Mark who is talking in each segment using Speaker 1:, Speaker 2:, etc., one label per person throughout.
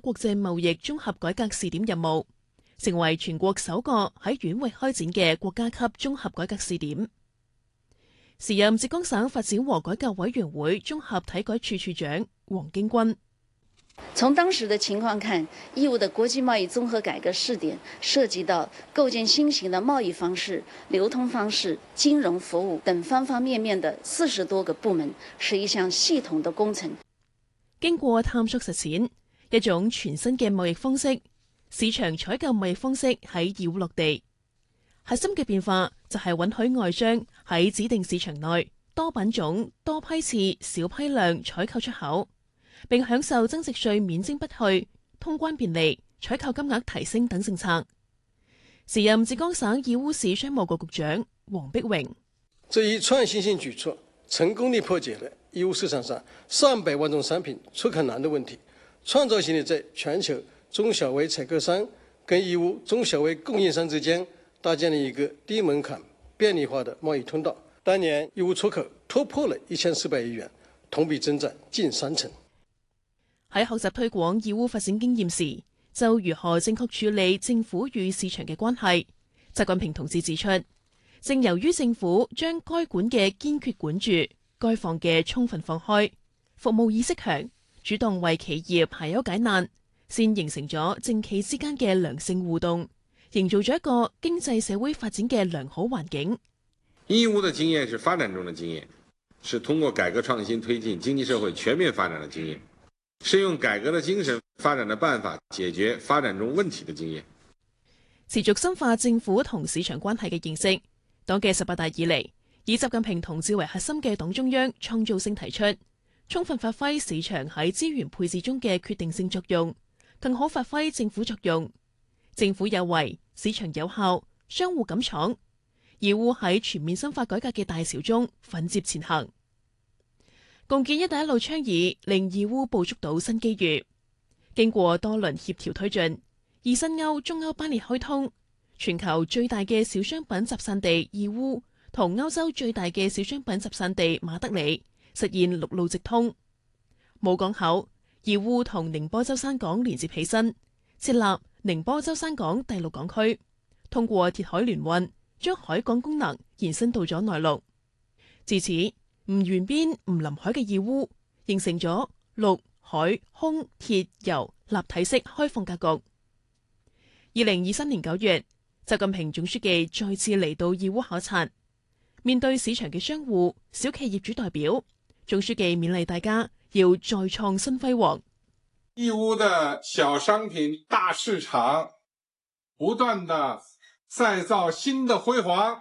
Speaker 1: 國際貿易綜合改革試點任務，成為全國首個喺縣域開展嘅國家級綜合改革試點。時任浙江省發展和改革委員會綜合體改處處長黃京軍。
Speaker 2: 從當時的情況看，義烏的國際貿易綜合改革試點涉及到構建新型的貿易方式、流通方式、金融服務等方方面面的40多個部門，是一項系統的工程。
Speaker 1: 經過探索實踐，一種全新嘅貿易方式——市場採購貿易方式喺義烏落地。核心嘅變化就係允許外商喺指定市場內多品種、多批次、小批量採購出口，並享受增值稅免徵不去、通關便利、採購金額提升等政策。時任浙江省義烏市商務局局長黃碧榮：
Speaker 3: 這一創新性舉措成功地破解了義烏市場上300萬種商品出口難的問題，創造性地在全球中小微採購商跟義烏中小微供應商之間搭建了一個低門檻、便利化的貿易通道。當年義烏出口突破了1400億元，同比增長近30%。
Speaker 1: 喺學習推廣義烏發展經驗時，就如何正確處理政府與市場嘅關係，習近平同志指出，正由於政府將該管嘅堅決管住，該放嘅充分放開，服務意識強，主動為企業排憂解難，先形成咗政企之間嘅良性互動，營造咗一個經濟社會發展嘅良好環境。
Speaker 4: 義烏的經驗是發展中的經驗，是通過改革創新推進經濟社會全面發展的經驗，是用改革的精神、發展的辦法解決發展中問題的經驗。
Speaker 1: 持續深化政府同市場關係嘅認識。黨嘅18大以嚟，以習近平同志為核心嘅黨中央創造性提出，充分發揮市場喺資源配置中嘅決定性作用，更好發揮政府作用。政府有為，市場有效，商戶敢闖。義烏喺全面深化改革嘅大潮中奮捷前行。共建一帶一路倡議令義烏捕捉到新機遇，經過多輪協調推進，以新歐、中歐班列開通，全球最大嘅小商品集散地義烏同歐洲最大嘅小商品集散地馬德里實現陸路直通。冇港口，義烏同寧波舟山港連接起身，設立寧波舟山港第6港區，通過鐵海聯運，將海港功能延伸到咗內陸。自此，唔沿邊唔臨海嘅義烏形成咗陸海空鐵油立體式開放格局。2023年9月，習近平總書記再次嚟到義烏考察，面對市場嘅商戶、小企業主代表，總書記勉勵大家要再創新輝煌。
Speaker 5: 義烏的小商品大市場不斷地再造新的輝煌。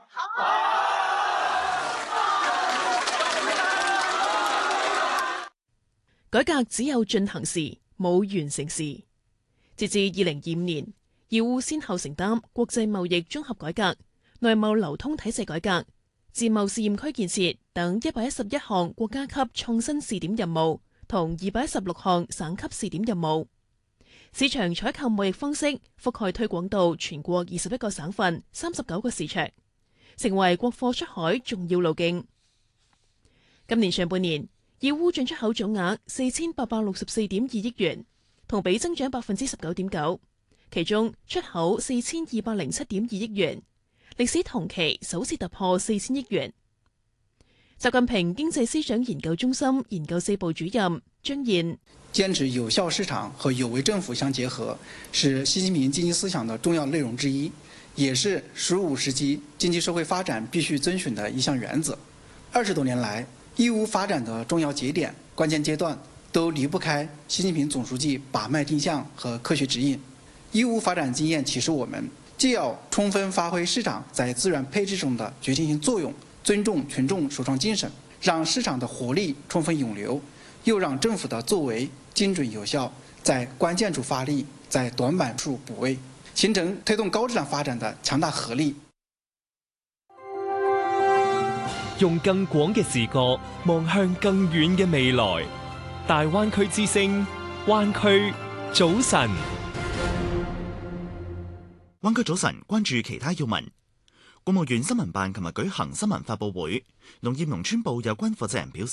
Speaker 1: 改革只有進行時，冇完成時。截至2025年，義烏先後承擔國際貿易綜合改革、內貿流通體制改革、自貿試驗區建設等111項國家級創新試點任務同216項省級試點任務。市場採購貿易方式覆蓋推廣到全國21個省份、39個市場，成為國貨出海重要路徑。今年上半年，義烏進出口總額4864.2億元，同比增長19.9%，其中出口4207.2億元，歷史同期首次突破4000億元。習近平經濟思想研究中心研究4部主任張燕：
Speaker 6: 堅持有效市場和有為政府相結合，是習近平經濟思想的重要內容之一，也是15時期經濟社會發展必須遵循的一項原則。20多年來，義烏發展的重要節點、關鍵階段都離不開習近平總書記把脈定向和科學指引。義烏發展經驗啟示我們，既要充分發揮市場在資源配置中的決定性作用，尊重群眾首創精神，讓市場的活力充分湧流，又讓政府的作為精準有效，在關鍵處發力，在短板處補位，形成推動高質量發展的強大合力。
Speaker 7: 用更廣嘅視角望向更遠嘅未來，大灣區之聲，灣區早晨。
Speaker 8: 灣區早晨，關注其他要聞。國務院新聞辦琴日舉行新聞發佈會，農業農村部有關負責人表示，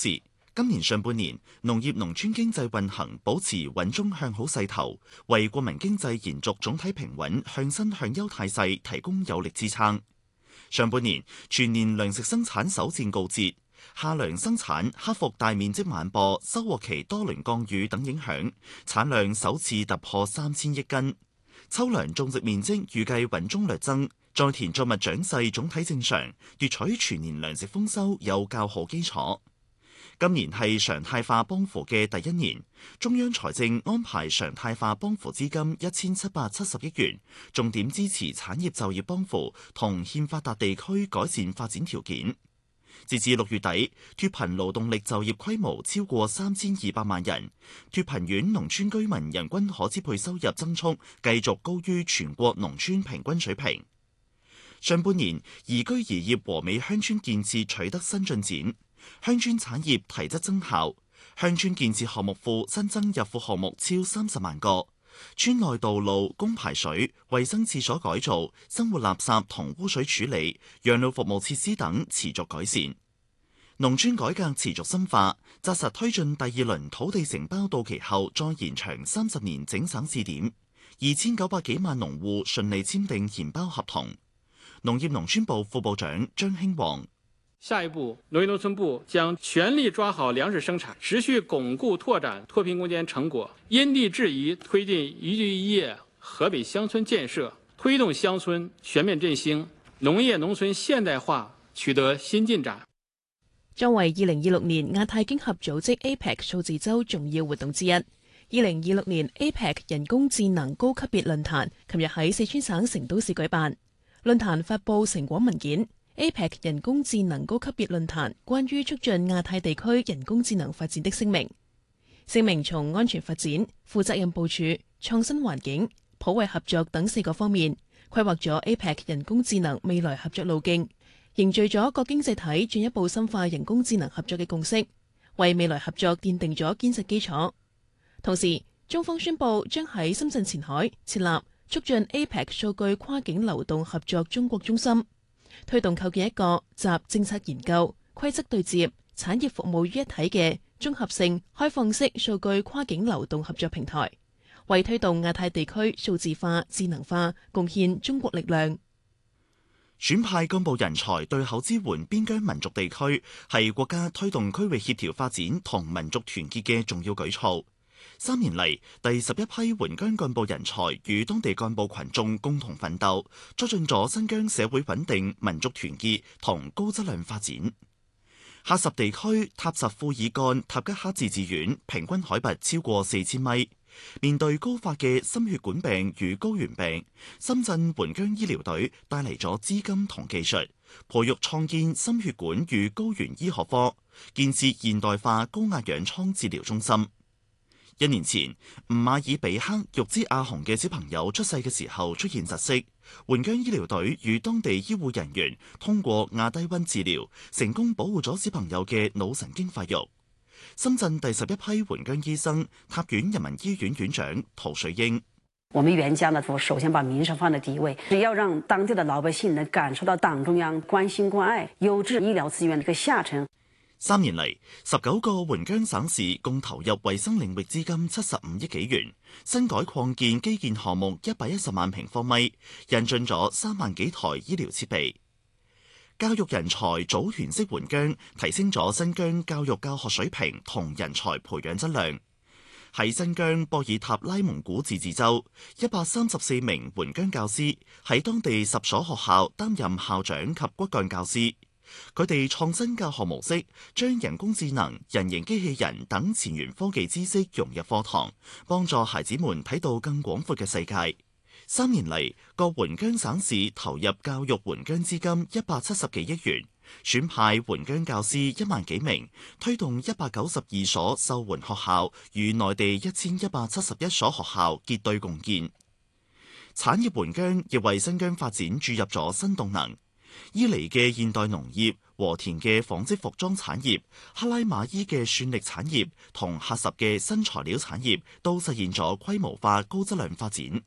Speaker 8: 今年上半年，農業農村經濟運行保持穩中向好勢頭，為國民經濟延續總體平穩向新向優態勢提供有力支撐。上半年全年糧食生產首戰告捷，夏糧生產克服大面積晚播、收穫期多輪降雨等影響，產量首次突破3000億斤。秋糧種植面積預計穩中略增，在田作物長勢總體正常，奪取全年糧食豐收有較好基礎。今年係常態化幫扶嘅第一年，中央財政安排常態化幫扶資金1770億元，重點支持產業就業幫扶同欠發達地區改善發展條件。截至6月底，脫貧勞動力就業規模超過3200萬人，脫貧縣農村居民人均可支配收入增速繼續高於全國農村平均水平。上半年，宜居宜業和美鄉村建設取得新進展。鄉村產業提質增效，鄉村建設項目庫新增入庫項目超30萬個，村內道路、供排水、衛生廁所改造、生活垃圾同污水處理、養老服務設施等持續改善。農村改革持續深化，紮實推進第二輪土地承包到期後再延長30年整省試點，2900幾萬農戶順利簽訂研包合同。農業農村部副部長張興旺。
Speaker 9: 下一步，農業農村部將全力抓好糧食生產，持續鞏固拓展脫貧攻堅成果，因地制宜推進宜居宜業河北鄉村建設，推動鄉村全面振興，農業農村現代化取得新進展。
Speaker 1: 作為2026年亞太經合組織 APEC 數字週重要活動之一，2026年 APEC 人工智能高級別論壇琴日喺四川省成都市舉辦，論壇發佈成果文件。APEC 人工智能高級別論壇關於促進亞太地區人工智能發展的聲明。聲明從安全發展、負責任部署、創新環境、普惠合作等4個方面，規劃咗 APEC 人工智能未來合作路徑，凝聚咗各經濟體進一步深化人工智能合作嘅共識，為未來合作奠定咗堅實基礎。同時，中方宣布將喺深圳前海設立促進 APEC 數據跨境流動合作中國中心，推動構建一個集政策研究、規則對接、產業服務於一體嘅綜合性開放式數據跨境流動合作平台，為推動亞太地區數字化、智能化貢獻中國力量。
Speaker 8: 選派幹部人才對口支援邊疆民族地區，係國家推動區域協調發展同民族團結嘅重要舉措。3年嚟，第11批援疆幹部人才與當地幹部群眾共同奮鬥，促進咗新疆社會穩定、民族團結同高質量發展。喀什地區塔什庫爾幹塔吉克自治縣平均海拔超過4000米，面對高發嘅心血管病與高原病，深圳援疆醫療隊帶嚟咗資金同技術，培育創建心血管與高原醫學科，建設現代化高壓氧艙治療中心。1年前，吳馬爾比克育茲阿雄嘅小朋友出世嘅時候出現窒息，援疆醫療隊與當地醫護人員通過亞低溫治療，成功保護咗小朋友嘅腦神經發育。深圳第11批援疆醫生，塔院人民醫院院長陶水英：
Speaker 10: 我們援疆呢，首先把民生放在第一位，要讓當地的老百姓能感受到黨中央關心關愛，優質醫療資源的一個下沉。
Speaker 8: 3年嚟，19個援疆省市共投入衛生領域資金75億幾元，新改擴建基建項目110萬平方米，引進咗3萬幾台醫療設備。教育人才組團式援疆，提升咗新疆教育教學水平同人才培養質量。喺新疆博爾塔拉蒙古自治州，134名援疆教師喺當地10所學校擔任校長及骨幹教師。佢哋創新教學模式，將人工智能、人形機器人等前沿科技知識融入課堂，幫助孩子們睇到更廣闊嘅世界。3年嚟，各援疆省市投入教育援疆資金170幾億元，選派援疆教師1萬幾名，推動192所受援學校與內地1171所學校結對共建。產業援疆亦為新疆發展注入咗新動能。伊犁嘅現代農業、和田嘅紡織服裝產業、克拉瑪依嘅算力產業同喀什嘅新材料產業都實現咗規模化高質量發展。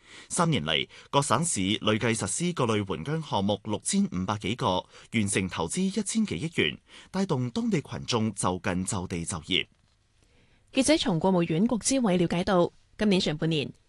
Speaker 8: 3年嚟，各省市累計實施各類援疆項目6500幾個，完成投資1000幾億元，帶動當地群眾就近就地就業。
Speaker 1: 記者從國務院國資委了解到，今年上半年